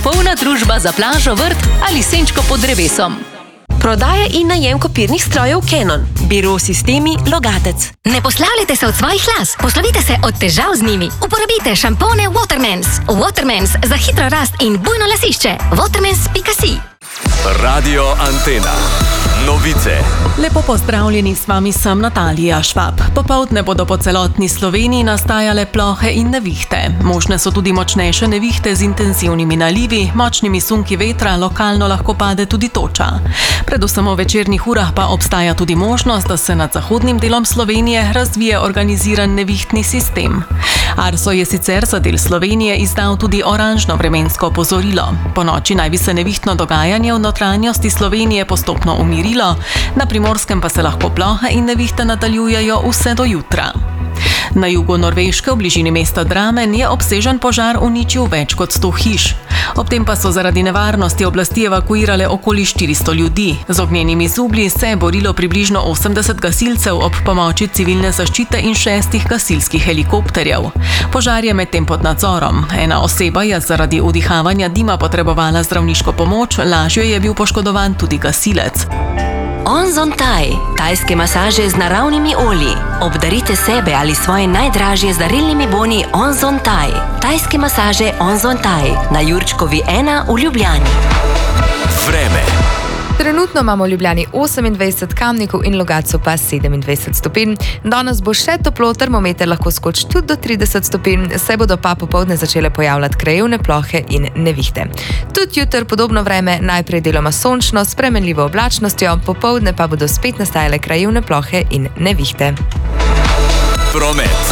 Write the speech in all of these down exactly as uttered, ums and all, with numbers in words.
popolna družba za plažo, vrt ali senčko pod drevesom. Prodaja in najem kopirnih strojev Canon. Biro Sistemi Logatec. Ne poslavljajte se od svojih las, poslovite se od težav z njimi. Uporabite šampone Watermans. Watermans za hitro rast in bujno lasišče. watermans pika si. Radio Antena. Novice. Lepo pozdravljeni, s vami sem Natalija Švab. Popoldne bodo po celotni Sloveniji nastajale plohe in nevihte. Možne so tudi močnejše nevihte z intenzivnimi nalivi, močnimi sunki vetra, lokalno lahko pade tudi toča. Predvsem v večernih urah pa obstaja tudi možnost, da se nad zahodnim delom Slovenije razvije organiziran nevihtni sistem. Arso je sicer za del Slovenije izdal tudi oranžno vremensko opozorilo. Po noči naj bi se nevihtno dogajanje v notranjosti Slovenije postopno umirilo, na Primorskem pa se lahko plohe in nevihte nadaljujejo vse do jutra. Na jugu Norveške v bližini mesta Dramen je obsežen požar uničil več kot sto hiš. Ob tem pa so zaradi nevarnosti oblasti evakuirale okoli štiristo ljudi. Z ognjenimi zublji se je borilo približno osemdeset gasilcev ob pomoči civilne zaščite in šestih gasilskih helikopterjev. Požar je medtem pod nadzorom. Ena oseba je zaradi vdihavanja dima potrebovala zdravniško pomoč, lažje je bil poškodovan tudi gasilec. Onzon Thai. Tajske masaže z naravnimi olji. Obdarite sebe ali svoje najdražje z darilnimi boni Onzon Thai. Tajske masaže Onzon Thai na Jurčkovi ena v Ljubljani. Vreme. Trenutno imamo v Ljubljani osemindvajset, Kamniku in Logatcu pa sedemindvajset stopinj. Danes bo še toplo, termometer lahko skoči tudi do trideset stopinj, se bodo pa popoldne začele pojavljati krajevne plohe in nevihte. Tudi jutri podobno vreme, najprej deloma sončno, s spremenljivo oblačnostjo, popoldne pa bodo spet nastajale krajevne plohe in nevihte. Promet.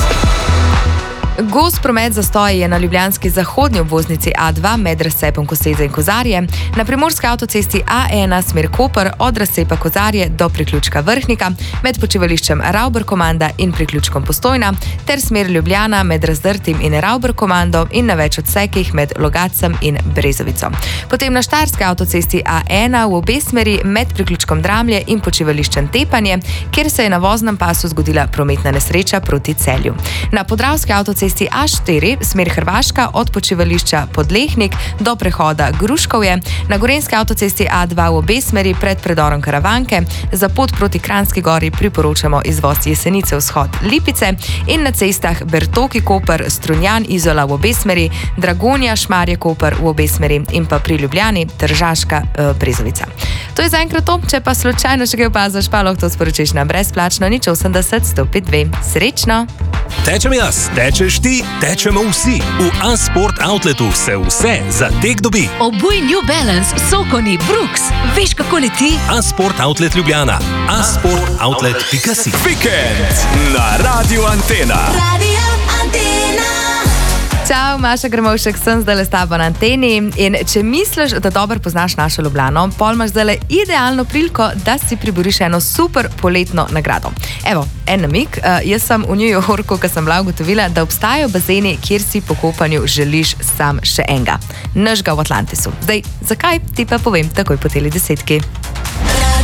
Gost promet zastoj je na ljubljanski zahodnji obvoznici A dva med razcepom Koseze in Kozarje, na primorski avtocesti A ena smer Koper od razcepa Kozarje do priključka Vrhnika, med počivališčem Ravber-Komanda in priključkom Postojna, ter smer Ljubljana med Razdrtim in Ravber-Komando in na več odsekih med Logatcem in Brezovico. Potem na štajerski avtocesti A ena v obe smeri med priključkom Dramlje in počivališčem Tepanje, kjer se je na voznem pasu zgodila prometna nesreča proti Celju. Na podravski avtocesti A štiri, smer Hrvaška od počivališča Podlehnik do prehoda Gruškovje, na gorenski avtocesti A dva v obe smeri pred predorom Karavanke, za pot proti Kranjski gori priporočamo izvoz Jesenice vzhod Lipice in na cestah Bertoki Koper, Strunjan Izola v obe smeri, Dragonja Šmarje Koper v obe smeri in pa pri Ljubljani Tržaška eh, Brezovica. To je zaenkrat to, če pa slučajno še kaj opaziš, pa lahko to sporočiš na brezplačno nič osemdeset sto pet dve. Srečno! Tečem jaz, tečeš ti, tečemo vsi. V A-Sport Outletu se vse za tek dobi. Obuj New Balance, Sokoni, Brooks. Veš, kako leti? A-Sport Outlet Ljubljana. a sport outlet pika si. Vikend na Radio Antena. Radio Antena. Čau, Maša Grmovšek, sem zdaj s tabo na anteni in če misliš, da dobro poznaš našo Ljubljano, pol imaš zdaj idealno priliko, da si priboriš eno super poletno nagrado. Evo, en namig, uh, jaz sem v New Yorku, ko sem bila ugotovila, da obstajajo bazeni, kjer si po kopanju želiš sam še enega. Našega v Atlantisu. Zdaj, zakaj, ti pa povem takoj po teli desetki.